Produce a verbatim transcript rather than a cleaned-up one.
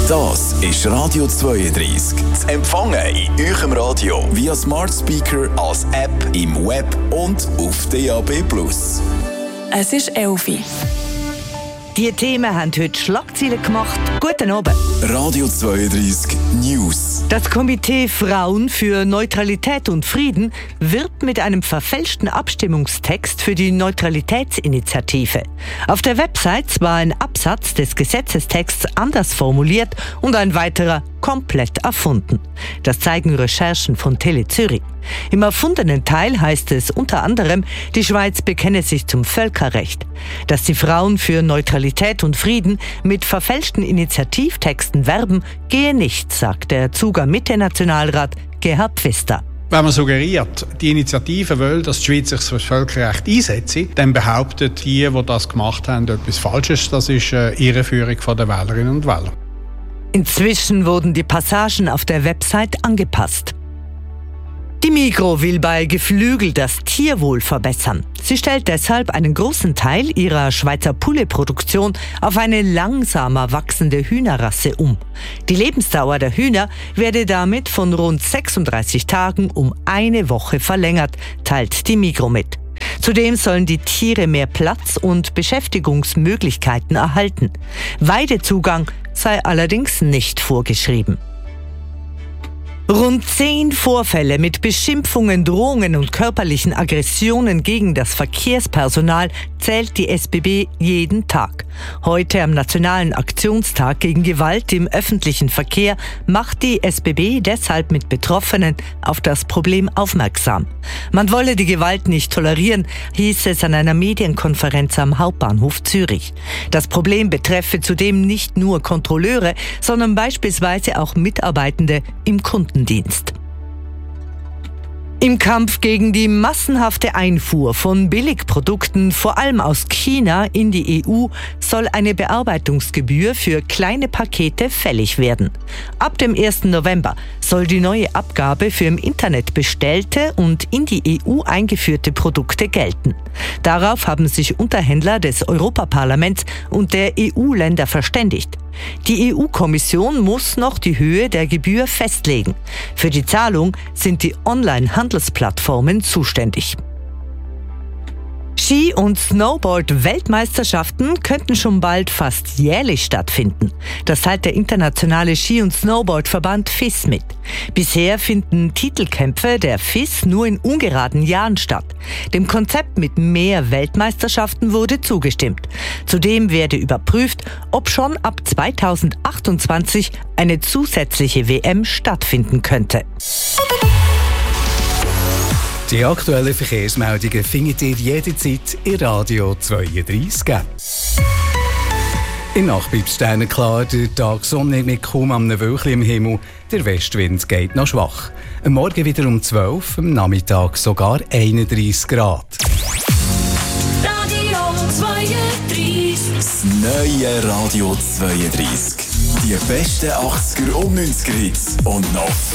Das ist Radio zweiunddreißig. Zu empfangen in eurem Radio via Smart Speaker, als App, im Web und auf D A B plus. Es ist elf Uhr. Die Themen haben heute Schlagzeilen gemacht. Guten Abend. Radio zweiunddreißig News. Das Komitee Frauen für Neutralität und Frieden wirbt mit einem verfälschten Abstimmungstext für die Neutralitätsinitiative. Auf der Website war ein Absatz des Gesetzestexts anders formuliert und ein weiterer komplett erfunden. Das zeigen Recherchen von Tele Zürich. Im erfundenen Teil heißt es unter anderem, die Schweiz bekenne sich zum Völkerrecht. Dass die Frauen für Neutralität und Frieden mit verfälschten Initiativtexten werben, gehe nicht, sagt der Zuger Mitte-Nationalrat Gerhard Pfister. Wenn man suggeriert, die Initiative will, dass die Schweiz sich für das Völkerrecht einsetzt, dann behauptet die, die das gemacht haben, etwas Falsches. Das ist eine Irreführung der Wählerinnen und Wähler. Inzwischen wurden die Passagen auf der Website angepasst. Die Migros will bei Geflügel das Tierwohl verbessern. Sie stellt deshalb einen großen Teil ihrer Schweizer Poulet-Produktion auf eine langsamer wachsende Hühnerrasse um. Die Lebensdauer der Hühner werde damit von rund sechsunddreißig Tagen um eine Woche verlängert, teilt die Migros mit. Zudem sollen die Tiere mehr Platz und Beschäftigungsmöglichkeiten erhalten. Weidezugang sei allerdings nicht vorgeschrieben. Rund zehn Vorfälle mit Beschimpfungen, Drohungen und körperlichen Aggressionen gegen das Verkehrspersonal zählt die S B B jeden Tag. Heute am Nationalen Aktionstag gegen Gewalt im öffentlichen Verkehr macht die S B B deshalb mit Betroffenen auf das Problem aufmerksam. Man wolle die Gewalt nicht tolerieren, hieß es an einer Medienkonferenz am Hauptbahnhof Zürich. Das Problem betreffe zudem nicht nur Kontrolleure, sondern beispielsweise auch Mitarbeitende im Kundendienst. Im Kampf gegen die massenhafte Einfuhr von Billigprodukten, vor allem aus China, in die E U, soll eine Bearbeitungsgebühr für kleine Pakete fällig werden. Ab dem ersten November soll die neue Abgabe für im Internet bestellte und in die E U eingeführte Produkte gelten. Darauf haben sich Unterhändler des Europaparlaments und der E U-Länder verständigt. Die E U-Kommission muss noch die Höhe der Gebühr festlegen. Für die Zahlung sind die Online-Handelsplattformen zuständig. Ski- und Snowboard-Weltmeisterschaften könnten schon bald fast jährlich stattfinden. Das teilt der internationale Ski- und Snowboard-Verband F I S mit. Bisher finden Titelkämpfe der F I S nur in ungeraden Jahren statt. Dem Konzept mit mehr Weltmeisterschaften wurde zugestimmt. Zudem werde überprüft, ob schon ab zweitausendachtundzwanzig eine zusätzliche W M stattfinden könnte. Die aktuellen Verkehrsmeldungen findet ihr jederzeit in Radio zweiunddreißig. In der Nacht bleibt es sternenklar, der Tag sonnig mit kaum einem Wölkchen im Himmel. Der Westwind geht noch schwach. Am Morgen wieder um zwölf, am Nachmittag sogar einunddreißig Grad. Radio zweiunddreißig. Das neue Radio zweiunddreißig. Die besten achtziger und neunziger Hits und noch